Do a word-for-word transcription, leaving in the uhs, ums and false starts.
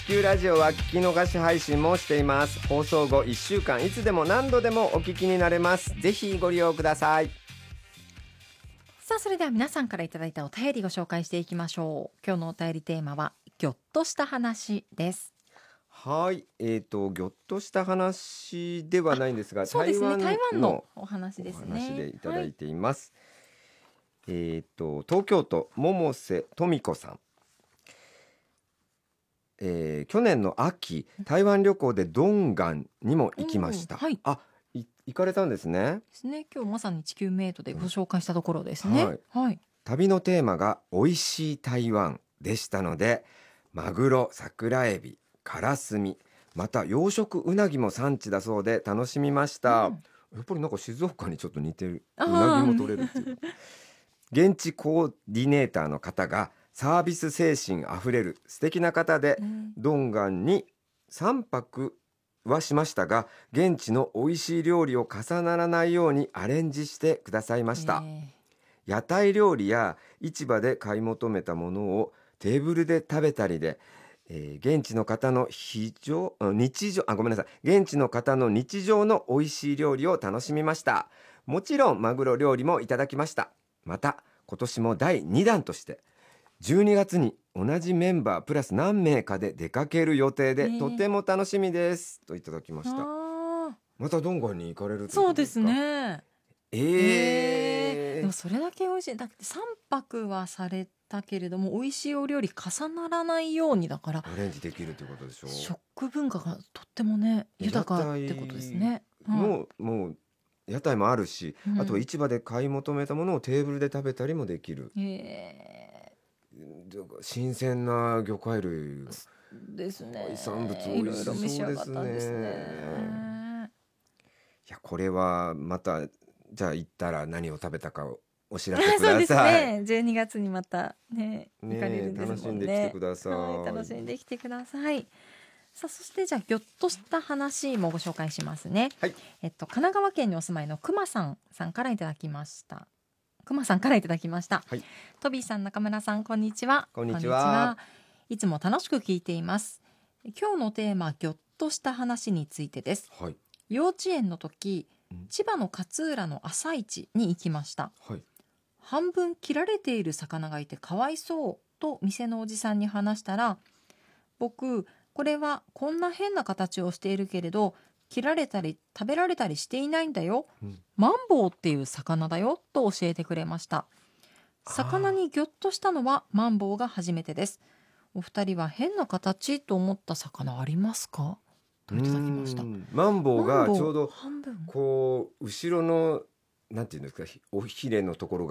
球ラジオは聞き逃し配信もしています。放送後いっしゅうかんいつでも何度でもお聞きになれます。ぜひご利用ください。 さあ、それでは皆さんからいただいたお便りご紹介していきましょう。今日のお便りテーマはぎょっとした話です。 はい、えーとぎょっとした話ではないんですが、 そうですね、台湾ののお話ですおね。 話でいただはいています。えーと東京都百瀬富子さん、えー去年の秋、台湾旅行でドンガンにも行きました。 おーはいあ、い行かれたんですね。 ですね。今日まさに地球メイトでご紹介したところですね。 はいはい。 旅のテーマが美味しい台湾でしたので、マグロ、桜エビ、カラスミ、また養殖うなぎも産地だそうで楽しみました。 うんやっぱりなんか静岡にちょっと似てる。 あーうなぎも取れるっていう現地コーディネーターの方がサービス精神あふれる素敵な方で、 ねドンガンにさんぱくはしましたが、現地の美味しい料理を重ならないようにアレンジしてくださいました。 え屋台料理や市場で買い求めたものをテーブルで食べたりで、えー現地の方の非常うん日常あごめんなさい現地の方の日常の美味しい料理を楽しみました。もちろんマグロ料理もいただきました。また今年もだいにだんとしてじゅうにがつに同じメンバープラス何名かで出かける予定で、 ねとても楽しみですといただきまーした。 あまたドンガンに行かれるというーそうでことですか？ すね。 ええー、でーもそれだけ美味しい。だってさんぱくはされたけれども美味しいお料理重ならないようにだからアレンジできるということでしょう。 食文化がとってもね豊かってことですね。はいもうもう屋台もあるし、 うんあとは市場で買い求めたものをテーブルで食べたりもできる。 えだから新鮮な魚介類、 ー、ですね。 海産物いろい美味しそうろ召し上がっですたんですね。 ね。 いやこれはまたじゃあ行ったら何を食べたかをお知らせくそうですださい。 ね。じゅうにがつにまたねねえ行かれるんですもんね。 楽しんできてくださいはい、楽しんできてください。さあ、そしてじゃあぎょっとした話もご紹介しますね。 はい、 えっと神奈川県にお住まいのくまさんさんからいただきました。くまさんからいただきました。 はい、 トビーさん、中村さん、こんにちは。 こんにちは。 いつも楽しく聞いています。今日のテーマ、ぎょっとした話についてです。 はい、 幼稚園の時うん、 千葉の勝浦の朝市に行きました。 はい、 半分切られている魚がいてかわいそうと店のおじさんに話したら、僕これはこんな変な形をしているけれど切られたり食べられたりしていないんだよ、 うん、 マンボウっていう魚だよと教えてくれました。魚にギョッとしたのはマンボウが初めてです。お二人は変な形と思った魚ありますかといただきました。 うーんマンボウマンボウがちょうど半分こう後ろのなんていうんですか、おひれのところ